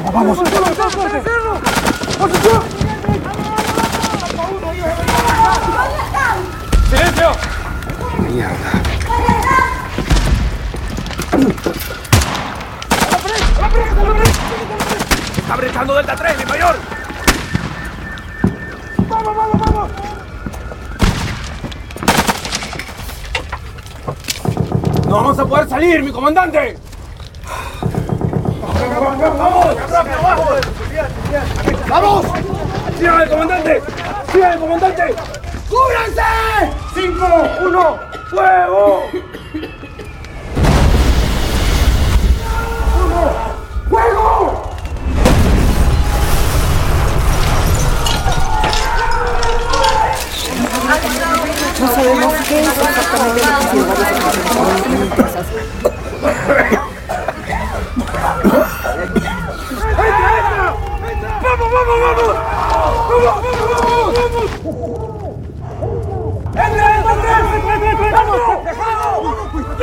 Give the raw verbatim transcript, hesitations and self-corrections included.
Vamos, vamos. ¡Posición! ¡Silencio! Mierda. ¡Está brechando Delta tres, mi mayor! ¡Vamos, vamos, vamos! ¡No vamos a poder salir, mi comandante! ¡Vamos, vamos, vamos! ¡Vamos! ¡Vamos! ¡Sigan al comandante! ¡Sigan al comandante! ¡Cúbranse! ¡Cinco, uno, fuego! ¡Uno, fuego! No sabemos qué es exactamente lo